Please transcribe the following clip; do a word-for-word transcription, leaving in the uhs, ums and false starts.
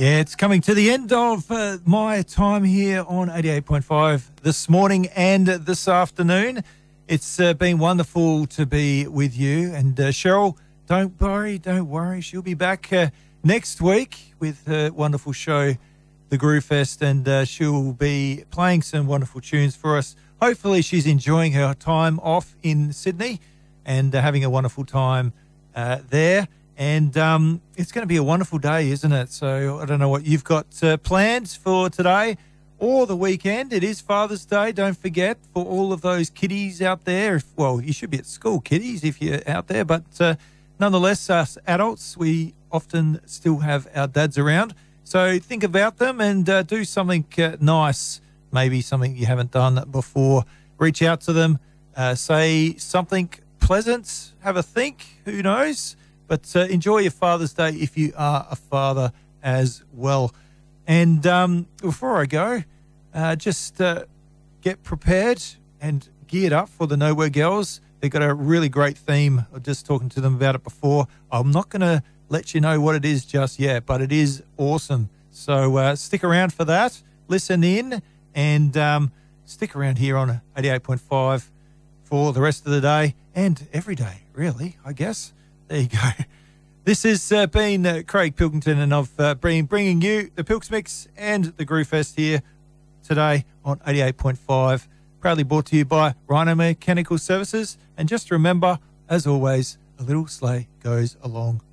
Yeah, it's coming to the end of uh, my time here on eighty-eight point five this morning and this afternoon. It's uh, been wonderful to be with you. And uh, Cheryl, don't worry, don't worry. She'll be back uh, next week with her wonderful show, The Groove Fest, and uh, she'll be playing some wonderful tunes for us. Hopefully she's enjoying her time off in Sydney and uh, having a wonderful time uh, there. And um, it's going to be a wonderful day, isn't it? So I don't know what you've got uh, planned for today or the weekend. It is Father's Day. Don't forget, for all of those kiddies out there. If, well, you should be at school, kiddies, if you're out there. But uh, nonetheless, us adults, we often still have our dads around. So think about them and uh, do something uh, nice, maybe something you haven't done before. Reach out to them, uh, say something pleasant, have a think, who knows? But uh, enjoy your Father's Day if you are a father as well. And um, before I go, uh, just uh, get prepared and geared up for the Nowhere Girls. They've got a really great theme. I was just talking to them about it before. I'm not going to let you know what it is just yet, but it is awesome. So uh, stick around for that. Listen in and um, stick around here on eighty-eight point five for the rest of the day and every day, really, I guess. There you go. This has uh, been uh, Craig Pilkington, and I've uh, been bringing you the Pilks Mix and the Groove Fest here today on eighty-eight point five. Proudly brought to you by Rhino Mechanical Services. And just remember, as always, a little sleigh goes a long